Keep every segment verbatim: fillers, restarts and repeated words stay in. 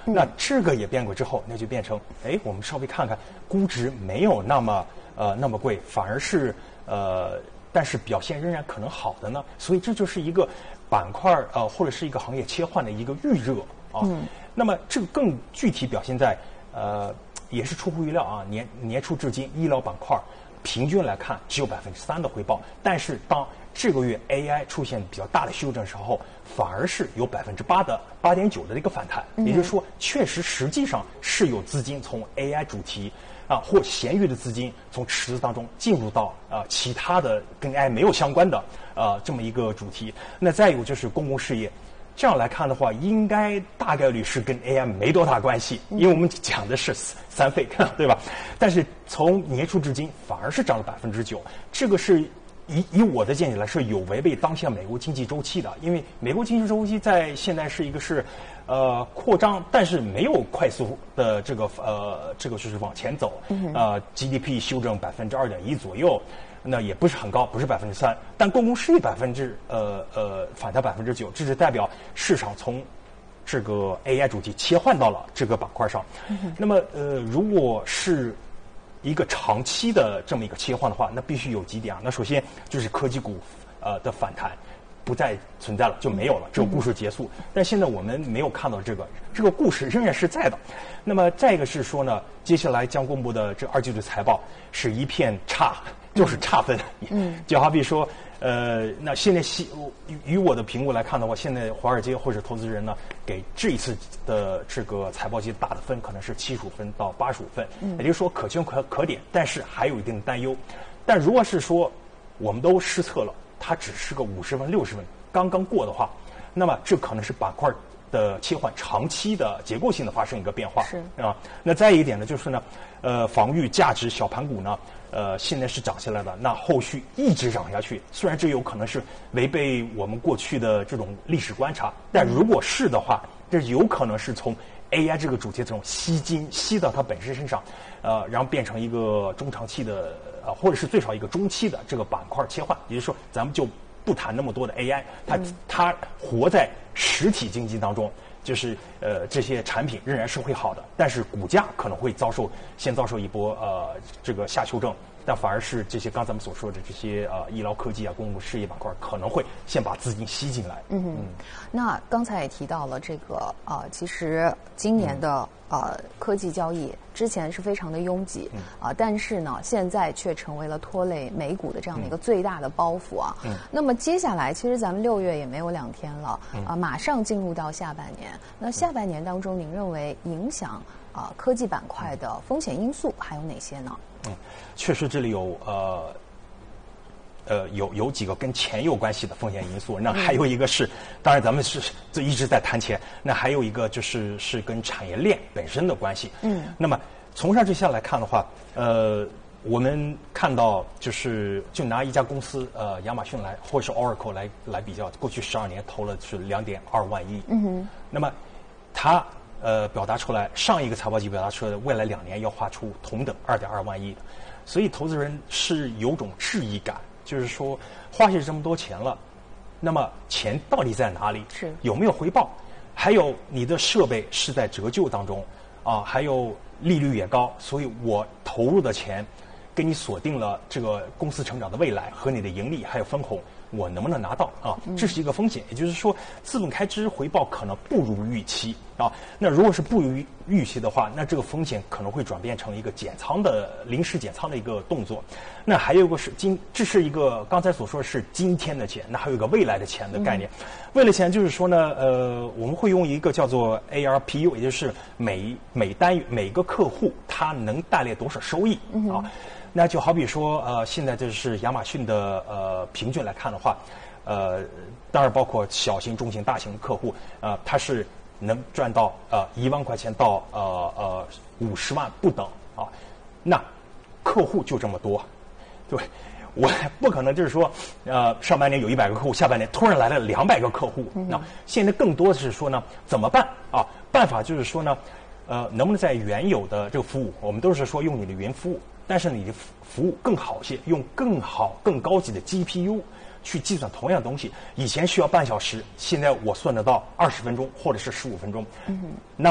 嗯、 那这个也变轨之后，那就变成，哎，我们稍微看看，估值没有那么呃那么贵，反而是呃，但是表现仍然可能好的呢。所以这就是一个板块呃或者是一个行业切换的一个预热啊。嗯、那么这个更具体表现在呃，也是出乎意料啊，年年初至今，医疗板块平均来看只有百分之三的回报，但是当这个月 A I 出现比较大的修正时候，反而是有百分之八的八点九的一个反弹，嗯、也就是说，确实实际上是有资金从 A I 主题啊或闲余的资金从池子当中进入到啊其他的跟 A I 没有相关的啊这么一个主题。那再有就是公共事业。这样来看的话，应该大概率是跟 A I 没多大关系，因为我们讲的是三费，对吧？但是从年初至今，反而是涨了百分之九，这个是以以我的见解来说，有违背当下美国经济周期的，因为美国经济周期在现在是一个是呃扩张，但是没有快速的这个呃这个就是往前走，呃 G D P 修正百分之二点一左右。那也不是很高，不是百分之三，但公共事业百分之呃呃反弹百分之九，这是代表市场从这个 A I 主题切换到了这个板块上。嗯、那么呃，如果是一个长期的这么一个切换的话，那必须有几点啊。那首先就是科技股呃的反弹不再存在了，就没有了，这个故事结束。嗯、但现在我们没有看到这个，这个故事仍然是在的。那么再一个是说呢，接下来将公布的这二季度财报是一片差。就是差分，嗯，就好比说，呃，那现在西与我的评估来看的话，现在华尔街或者投资人呢，给这一次的这个财报季打的分可能是七十五分到八十五分，嗯，也就是说可圈可可点，但是还有一定的担忧。但如果是说我们都失策了，它只是个五十分、六十分，刚刚过的话，那么这可能是板块的切换长期的结构性的发生一个变化， 是啊。那再一点呢，就是呢，呃，防御价值小盘股呢。呃，现在是涨下来的，那后续一直涨下去，虽然这有可能是违背我们过去的这种历史观察，但如果是的话，这有可能是从 A I 这个主题这种吸金吸到它本身身上，呃，然后变成一个中长期的呃，或者是最少一个中期的这个板块切换，也就是说，咱们就不谈那么多的 A I， 它、嗯、它活在实体经济当中。就是呃这些产品仍然是会好的，但是股价可能会遭受先遭受一波呃这个下修正，但反而是这些刚才我们所说的这些呃医疗科技啊、公共事业板块可能会先把资金吸进来。 嗯嗯。那刚才也提到了这个呃，其实今年的、嗯。呃，科技交易之前是非常的拥挤啊、呃，但是呢，现在却成为了拖累美股的这样的一个最大的包袱啊。嗯。那么接下来，其实咱们六月也没有两天了啊、呃，马上进入到下半年。那下半年当中，您认为影响啊、呃、科技板块的风险因素还有哪些呢？ 嗯，确实这里有呃。呃，有有几个跟钱有关系的风险因素，那还有一个是，嗯、当然咱们是就一直在谈钱，那还有一个就是是跟产业链本身的关系。嗯，那么从上至下来看的话，呃，我们看到就是就拿一家公司呃亚马逊来，或者是 Oracle 来来比较，过去十二年投了是两点二万亿。嗯哼，那么它呃表达出来上一个财报季表达出来的未来两年要花出同等二点二万亿的，所以投资人是有种质疑感。就是说，花下这么多钱了，那么钱到底在哪里？ 是有没有回报？还有你的设备是在折旧当中啊，还有利率也高，所以我投入的钱，给你锁定了这个公司成长的未来和你的盈利还有分红，我能不能拿到啊？这是一个风险，也就是说，资本开支回报可能不如预期啊。那如果是不如预期的话，那这个风险可能会转变成一个减仓的临时减仓的一个动作。那还有一个是今，这是一个刚才所说的是今天的钱，那还有一个未来的钱的概念。嗯、未来钱就是说呢，呃，我们会用一个叫做 A R P U， 也就是每每单每个客户他能带来多少收益、嗯、啊。那就好比说，呃，现在这是亚马逊的呃平均来看的话，呃，当然包括小型、中型、大型客户，呃，它是能赚到呃一万块钱到呃呃五十万不等啊。那客户就这么多。对，我不可能就是说，呃，上半年有一百个客户，下半年突然来了两百个客户。嗯、那现在更多的是说呢，怎么办啊？办法就是说呢，呃，能不能在原有的这个服务，我们都是说用你的云服务，但是你的服务更好些，用更好、更高级的 G P U 去计算同样东西。以前需要半小时，现在我算得到二十分钟或者是十五分钟。嗯、那么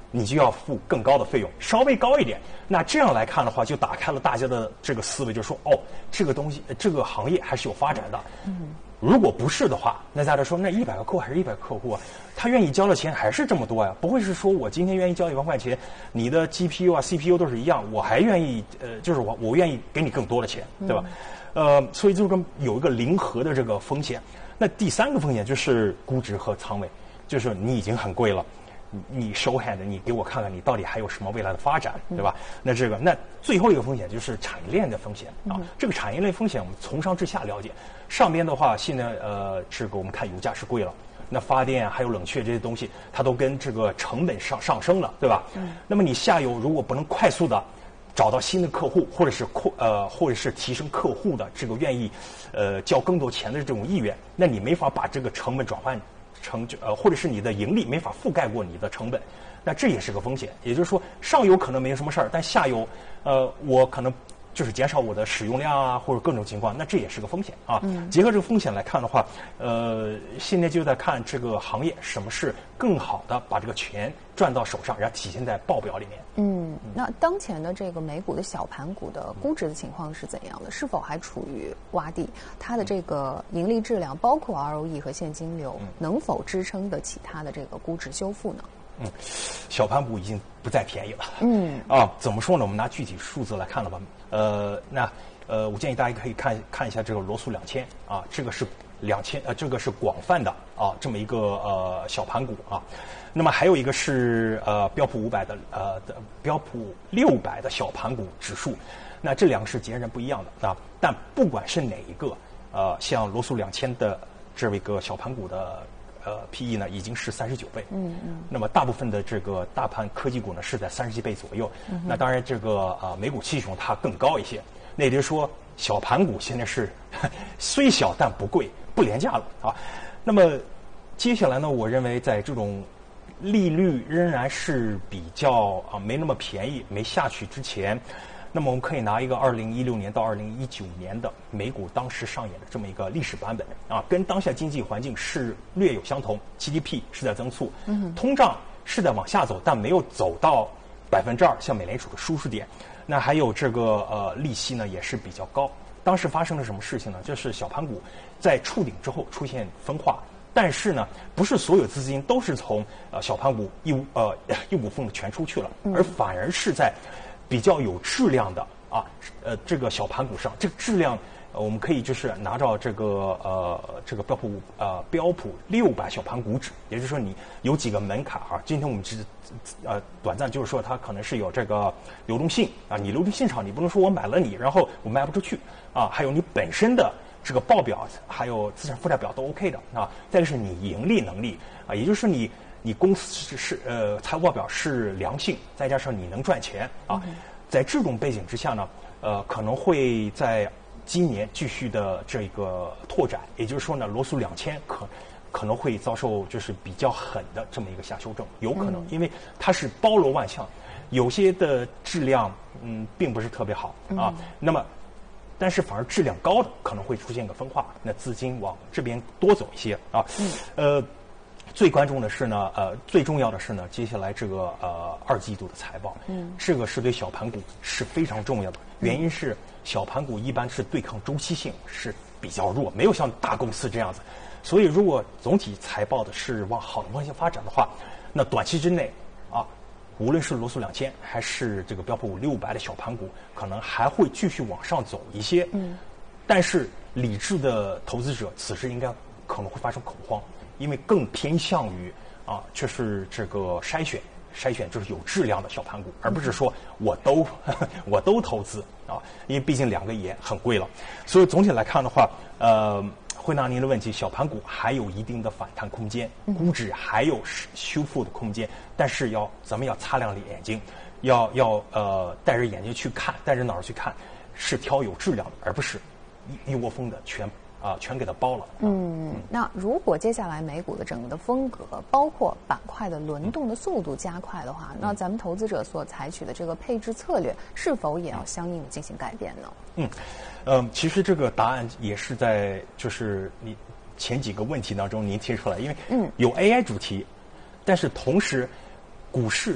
你就要付更高的费用，稍微高一点。那这样来看的话，就打开了大家的这个思维，就说哦，这个东西，这个行业还是有发展的。嗯，如果不是的话，那大家说那一百个客户还是一百个客户啊，他愿意交的钱还是这么多呀，不会是说我今天愿意交一万块钱，你的 G P U 啊 C P U 都是一样，我还愿意呃，就是我我愿意给你更多的钱，对吧？嗯、呃，所以就是跟有一个零和的这个风险。那第三个风险就是估值和仓位，就是你已经很贵了。你 show hand， 你给我看看你到底还有什么未来的发展，对吧？那这个，那最后一个风险就是产业链的风险啊。这个产业链风险我们从上至下了解。上边的话，现在呃，这个我们看油价是贵了，那发电还有冷却这些东西，它都跟这个成本上上升了，对吧？嗯。那么你下游如果不能快速的找到新的客户，或者是扩呃，或者是提升客户的这个愿意呃交更多钱的这种意愿，那你没法把这个成本转换。成就呃，或者是你的盈利没法覆盖过你的成本，那这也是个风险。也就是说，上游可能没什么事儿，但下游，呃，我可能就是减少我的使用量啊，或者各种情况，那这也是个风险啊。嗯、结合这个风险来看的话，呃，现在就在看这个行业什么是更好的把这个钱赚到手上，然后体现在报表里面。 嗯，那当前的这个美股的小盘股的估值的情况是怎样的？是否还处于洼地？它的这个盈利质量，包括 R O E 和现金流，嗯、能否支撑得起它的这个估值修复呢？ 嗯，小盘股已经不再便宜了。 嗯， 啊，怎么说呢？我们拿具体数字来看了吧。呃，那呃，我建议大家可以看看一下这个罗素两千啊，这个是两千呃，这个是广泛的啊，这么一个呃小盘股啊。那么还有一个是呃标普五百的呃的标普六百的小盘股指数，那这两个是截然不一样的啊。但不管是哪一个，呃，像罗素两千的这一个小盘股的呃 P E 呢，已经是三十九倍。嗯嗯。那么大部分的这个大盘科技股呢是在三十几倍左右。嗯、那当然这个呃美股七雄它更高一些。那也就是说，小盘股现在是虽小但不贵，不廉价了啊。那么接下来呢，我认为在这种利率仍然是比较啊没那么便宜，没下去之前，那么我们可以拿一个二零一六年到二零一九年的美股当时上演的这么一个历史版本啊，跟当下经济环境是略有相同 ，G D P 是在增速，嗯、通胀是在往下走，但没有走到百分之二，像美联储的舒适点。那还有这个呃利息呢也是比较高。当时发生了什么事情呢？就是小盘股在触顶之后出现分化。但是呢，不是所有资金都是从呃小盘股一无呃一股风的全出去了，而反而是在比较有质量的啊呃这个小盘股上，这个质量、呃、我们可以就是拿到这个呃这个标普呃标普六百小盘股指，也就是说你有几个门槛啊。今天我们只呃短暂就是说它可能是有这个流动性啊，你流动性少，你不能说我买了你，然后我卖不出去啊，还有你本身的这个报表还有资产负债表都 OK 的啊，再就是你盈利能力啊，也就是你你公司是呃财务报表是良性，再加上你能赚钱啊，嗯、在这种背景之下呢，呃可能会在今年继续的这个拓展，也就是说呢，罗素两千可可能会遭受就是比较狠的这么一个下修正，有可能，嗯、因为它是包罗万象，有些的质量嗯并不是特别好啊，嗯、那么。但是反而质量高的可能会出现一个分化，那资金往这边多走一些啊。嗯、呃，最关重的是呢，呃，最重要的是呢，接下来这个呃二季度的财报，嗯，这个是对小盘股是非常重要的。原因是小盘股一般是对抗周期性是比较弱，没有像大公司这样子。所以如果总体财报的是往好的方向发展的话，那短期之内啊。无论是罗素两千还是这个标普六百的小盘股，可能还会继续往上走一些。嗯，但是理智的投资者此时应该可能会发生恐慌，因为更偏向于啊，就是这个筛选，筛选就是有质量的小盘股，而不是说我都呵呵我都投资啊，因为毕竟两个也很贵了。所以总体来看的话，呃。回答您的问题，小盘股还有一定的反弹空间，估值还有修复的空间，但是要咱们要擦亮眼睛，要要呃带着眼睛去看，带着脑儿去看，是挑有质量的，而不是一一窝蜂的全啊、呃、全给它包了。 嗯，那如果接下来美股的整个的风格，包括板块的轮动的速度加快的话，嗯、那咱们投资者所采取的这个配置策略是否也要相应的进行改变呢？ 嗯。嗯，其实这个答案也是在就是你前几个问题当中您提出来，因为有 A I 主题，但是同时股市